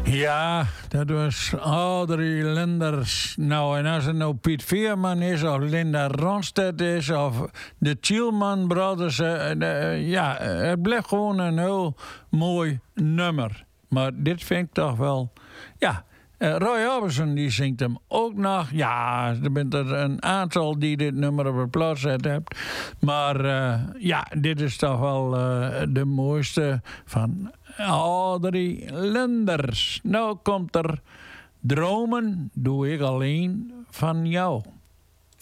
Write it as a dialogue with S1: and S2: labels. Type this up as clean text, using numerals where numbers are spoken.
S1: Ja, dat was Audrey Linders. Nou, en als het nou Piet Veerman is, of Linda Ronstedt is, of de Thielman Brothers. Ja, het blijft gewoon een heel mooi nummer. Maar dit vind ik toch wel... Ja, Roy Orbison die zingt hem ook nog. Ja, er bent er een aantal die dit nummer op het plaats gezet hebt. Maar ja, dit is toch wel de mooiste van Audrey Linders. Nou komt er Dromen doe ik alleen van jou.